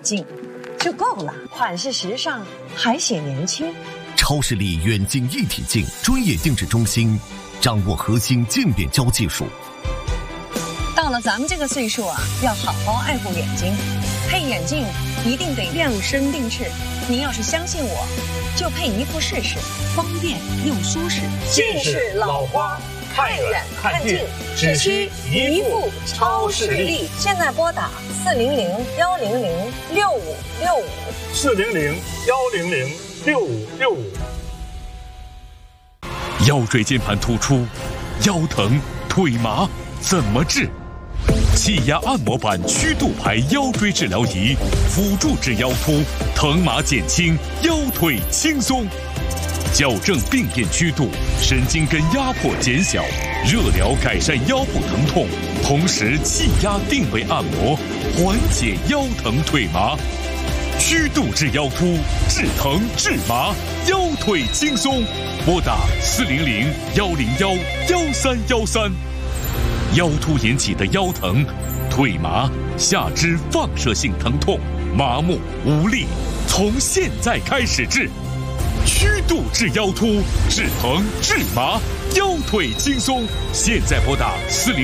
镜就够了，款式时尚还显年轻。 超视力远近一体镜专业定制中心，掌握核心渐变焦技术。 到了咱们这个岁数啊，要好好爱护眼睛，配眼镜一定得量身定制。您要是相信我，就配一副试试，方便又舒适。 近视老花，看远看近，只需一副超视力。 现在拨打 400-100-6565，400-100-6565。 腰椎间盘突出、腰疼、腿麻怎么治？气压按摩板曲度牌腰椎治疗仪，辅助治腰突，疼麻减轻，腰腿轻松，矫正病变曲度，神经根压迫减小，热疗改善腰部疼痛，同时气压定位按摩，缓解腰疼腿麻。曲度治腰突，治疼治麻，腰腿轻松。拨打400-101-1313。腰突引起的腰疼、腿麻、下肢放射性疼痛、麻木无力，从现在开始治。曲度治腰突，治疼治麻，腰腿轻松。现在拨打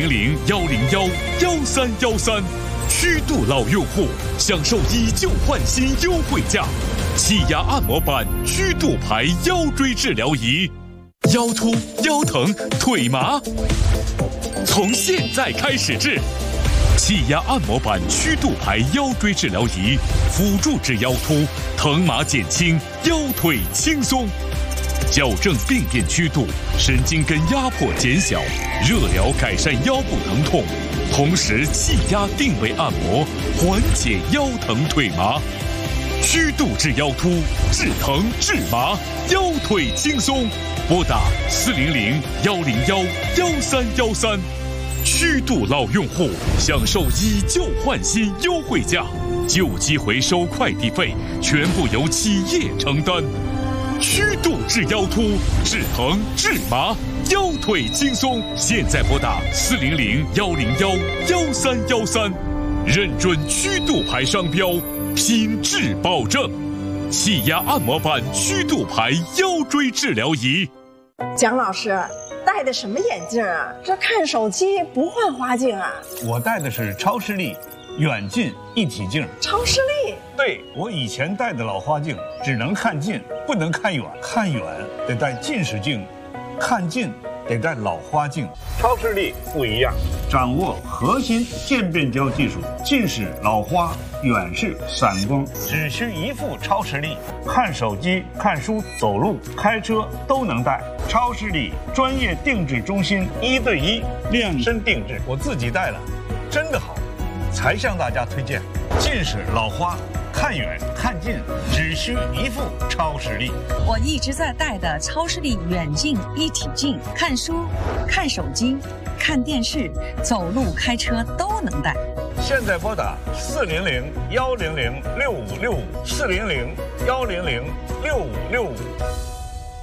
400-101-1313。曲度老用户享受以旧换新优惠价，气压按摩板曲度牌腰椎治疗仪，腰突、腰疼、腿麻，从现在开始治。气压按摩板曲度牌腰椎治疗仪，辅助治腰突，疼麻减轻，腰腿轻松，矫正病变曲度，神经根压迫减小，热疗改善腰部疼痛，同时气压定位按摩，缓解腰疼腿麻。曲度治腰突，治疼治麻，腰腿轻松。拨打400-101-1313。曲度老用户享受以旧换新优惠价，旧机回收快递费全部由企业承担。曲度治腰突，治疼治麻，腰腿轻松。现在拨打400-101-1313。认准曲度牌商标，品质保证。气压按摩板曲度牌腰椎治疗仪。 蒋老师，戴的什么眼镜啊？这看手机不换花镜啊？ 我戴的是超视力远近一体镜。 超视力？ 对，我以前戴的老花镜只能看近，不能看远，看远得戴近视镜，看近得戴老花镜。超视力不一样，掌握核心渐变焦技术，近视、老花、远视、散光，只需一副超视力，看手机、看书、走路、开车都能戴。超视力专业定制中心，1对1量身定制，我自己戴了，真的好，才向大家推荐。近视、老花，看远看近只需一副超视力。 我一直在戴的超视力远近一体镜，看书、看手机、看电视、走路、开车都能戴。 现在拨打400-100-6565，400-100-6565。